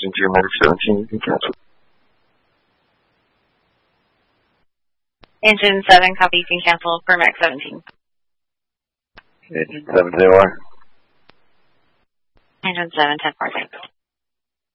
into your Medic 17, you can cancel. Engine 7, copy, you can cancel for Medic 17. Engine 7, ZOR. Engine 7, 10 parts.